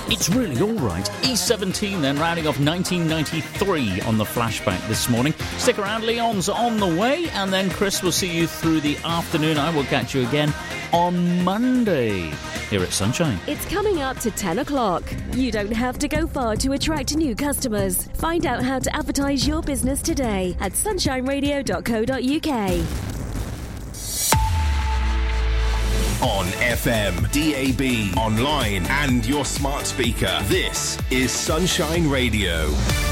It's really all right. E17 then, rounding off 1993 on the flashback this morning. Stick around, Leon's on the way, and then Chris will see you through the afternoon. I will catch you again on Monday here at Sunshine. It's coming up to 10 o'clock. You don't have to go far to attract new customers. Find out how to advertise your business today at sunshineradio.co.uk. On FM, DAB, online and your smart speaker. This is Sunshine Radio.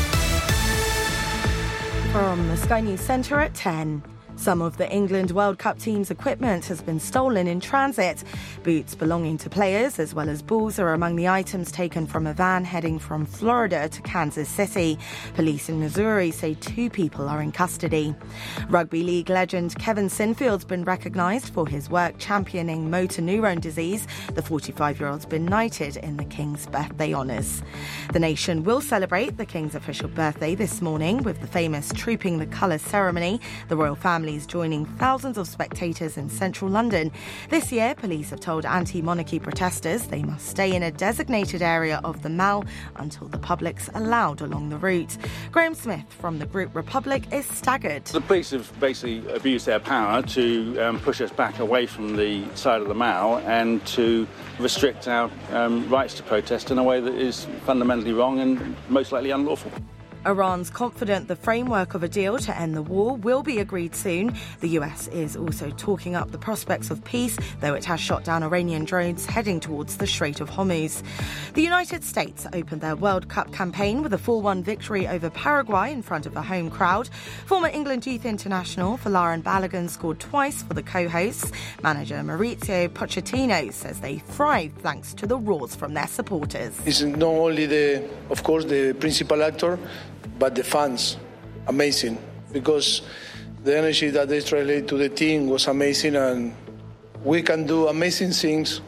From the Sky News Centre at 10. Some of the England World Cup team's equipment has been stolen in transit. Boots belonging to players as well as balls are among the items taken from a van heading from Florida to Kansas City. Police in Missouri say 2 people are in custody. Rugby league legend Kevin Sinfield's been recognised for his work championing motor neurone disease. The 45-year-old's been knighted in the King's birthday honours. The nation will celebrate the King's official birthday this morning with the famous Trooping the Colours ceremony. The royal family is joining thousands of spectators in central London. This year, police have told anti-monarchy protesters they must stay in a designated area of the Mall until the public's allowed along the route. Graham Smith from the group Republic is staggered. The police have basically abused their power to push us back away from the side of the Mall and to restrict our rights to protest in a way that is fundamentally wrong and most likely unlawful. Iran's confident the framework of a deal to end the war will be agreed soon. The US is also talking up the prospects of peace, though it has shot down Iranian drones heading towards the Strait of Hormuz. The United States opened their World Cup campaign with a 4-1 victory over Paraguay in front of a home crowd. Former England youth international Folarin Balogun scored twice for the co-hosts. Manager Mauricio Pochettino says they thrived thanks to the roars from their supporters. It's not only the principal actor, but the fans, amazing, because the energy that they translate to the team was amazing, and we can do amazing things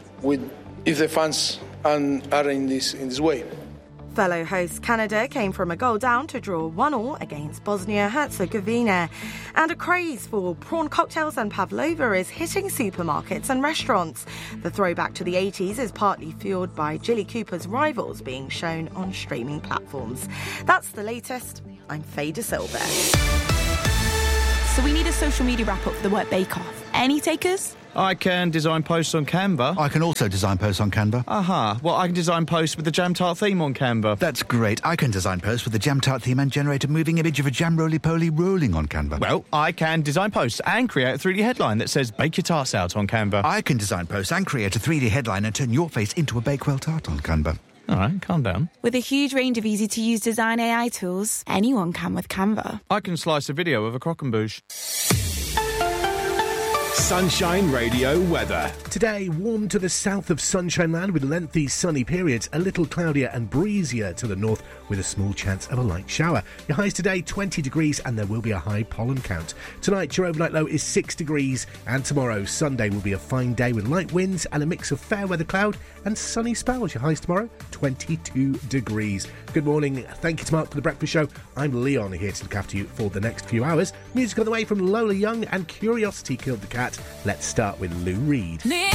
if the fans are in this way. Fellow host Canada came from a goal down to draw 1-1 against Bosnia-Herzegovina. And a craze for prawn cocktails and pavlova is hitting supermarkets and restaurants. The throwback to the 80s is partly fueled by Jilly Cooper's rivals being shown on streaming platforms. That's the latest. I'm Faye De Silva. So we need a social media wrap-up for the Work Bake-Off. Any takers? I can design posts on Canva. I can also design posts on Canva. Aha. Well, I can design posts with the Jam Tart theme on Canva. That's great. I can design posts with the Jam Tart theme and generate a moving image of a jam roly-poly rolling on Canva. Well, I can design posts and create a 3D headline that says Bake Your Tarts Out on Canva. I can design posts and create a 3D headline and turn your face into a Bakewell tart on Canva. All right, calm down. With a huge range of easy-to-use design AI tools, anyone can with Canva. I can slice a video of a croquembouche. Sunshine Radio weather. Today, warm to the south of Sunshine Land with lengthy sunny periods, a little cloudier and breezier to the north with a small chance of a light shower. Your highs today, 20 degrees, and there will be a high pollen count. Tonight, your overnight low is 6 degrees, and tomorrow, Sunday, will be a fine day with light winds and a mix of fair weather cloud and sunny spells. Your highs tomorrow, 22 degrees. Good morning. Thank you to Mark for the breakfast show. I'm Leon, here to look after you for the next few hours. Music on the way from Lola Young and Curiosity Killed the Cat. Let's start with Lou Reed.